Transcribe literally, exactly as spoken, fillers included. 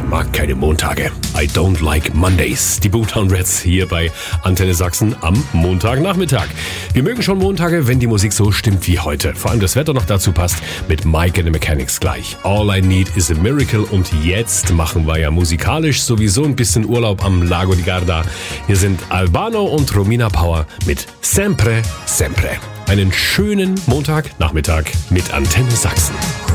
mag keine Montage. I don't like Mondays. Die Boomtown Rats hier bei Antenne Sachsen am Montagnachmittag. Wir mögen schon Montage, wenn die Musik so stimmt wie heute. Vor allem das Wetter noch dazu passt mit Mike and the Mechanics gleich. All I Need is a Miracle. Und jetzt machen wir ja musikalisch sowieso ein bisschen Urlaub am Lago di Garda. Hier sind Albano und Romina Power mit Sempre, Sempre. Einen schönen Montagnachmittag mit Antenne Sachsen.